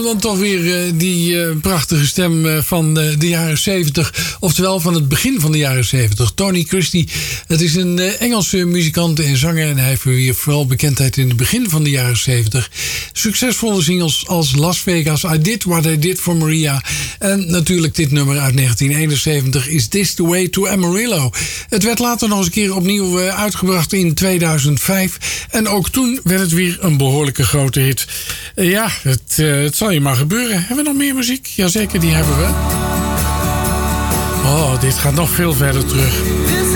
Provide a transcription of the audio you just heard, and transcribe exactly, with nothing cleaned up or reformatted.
Dan toch weer uh, die uh, prachtige stem uh, van uh, de jaren zeventig. Oftewel van het begin van de jaren zeventig. Tony Christie. Het is een uh, Engelse muzikant en zanger. En hij heeft weer vooral bekendheid in het begin van de jaren zeventig. Succesvolle singles als Las Vegas, I Did What I Did for Maria. En natuurlijk dit nummer uit negentien eenenzeventig. Is This the Way to Amarillo? Het werd later nog eens een keer opnieuw uh, uitgebracht in tweeduizend vijf. En ook toen werd het weer een behoorlijke grote hit. Uh, ja, het, uh, het zal je maar gebeuren. Hebben we nog meer muziek? Jazeker, die hebben we. Oh, dit gaat nog veel verder terug.